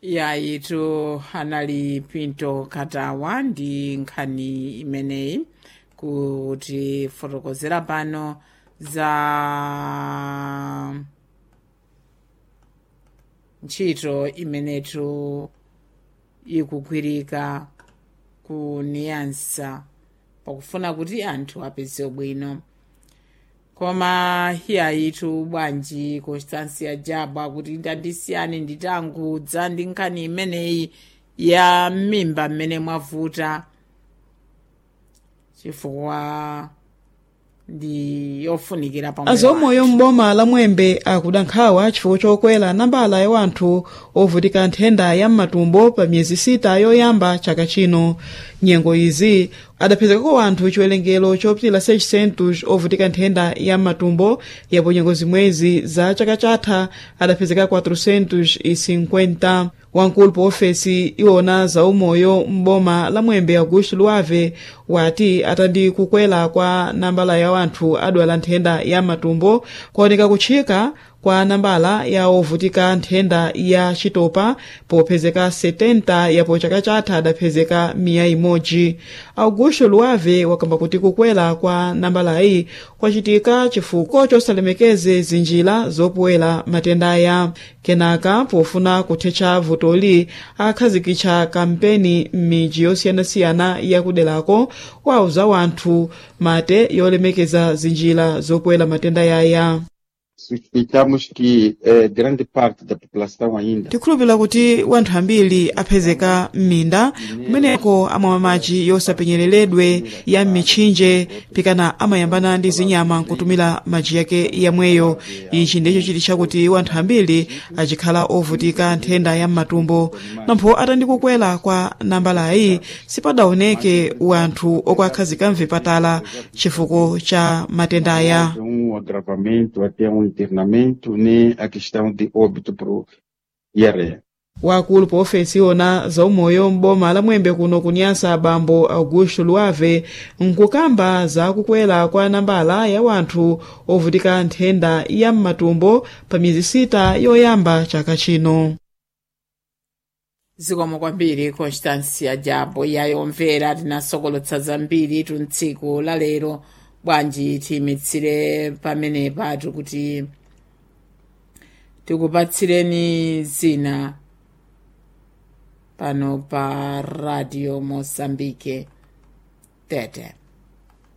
yaitu anali Pinto Katawa ndi nkhani imeneyi kuti fotokozera pano za ntchito imenetu ikugwirika ku Niansa pakufuna kuti anthu apeze bwino. Koma hiyayitu bwanji Constância Jabu kuti ndandisiyani nditangudza ndi nkhani imeneyi ya mimba mmene mwavuta chifukwa ndi yofunikira pamwe. Azomoyo mboma la Mwembe akuda nkhawa chifukwa chokwera nambala ya wanthu ovutika nthenda ya m'matumbo pa miyezi 6 yoyamba chaka chino. Nyengo izi adapezekako wanthu chiwerengero chopitira 600 ovutika nthenda ya m'matumbo, yapo nyengo zimwezi za chaka chatha adapezeka 450. Wankulu pa ofesi iwona za umoyo mboma la Mwembe Augusto Luave wati atandi kukwela kwa nambala ya wanthu adwala nthenda ya matumbo kuoneka kutchika kwa nambala ya ovutika nthenda ya chitopa popezeka 70 yapo chaka chatha adapezeka 100. Augusto Luave wakamba kuti kukwela kwa nambala iyi kwachitika chifukwa chosalemekeze zinjira zopwera matenda aya. Kenaka pofuna kuthetsa vutoli akhazikitsa kampeni m'midzi yosiyanasiyana yakuderako wauza wanthu mate yolemekeza zinjira zopwera matenda yaya. Suspeitamos que grande parte da população ainda tikhulupira kuti wanthu ambiri apezeka m'minda kumeneko amamwa madzi yosapenyereredwe ya m'mitchinje pikana amayambana ndi zinyama nkutumira madzi yake yamweyo. Ichi ndicho chiti chakuti wanthu ambiri achikhala ovutika nthenda ya m'matumbo. Nampho atandi kukwera kwa nambalayi sipadaoneke wanthu okwakhazika mvipatala chifukwa cha matenda aya. agravamento até internamento nem a questão de óbito por diarreia. Wakulu pa ofesi iwona za umoyo mboma la Mwembe kuno kunyasa bambo Augusto Luave nkukamba za kukwera kwa nambala ya wanthu ovutika nthenda ya m'matumbo pa miyezi 6 yoyamba chaka chino. Zikomo kwambiri Constância Jabu yayomvera tinasokolotsa zambiri tuntsiku la lero. Bwanji timitsire pamenepa kuti tikupatsireni zina pano pa Radio Mozambique Tete.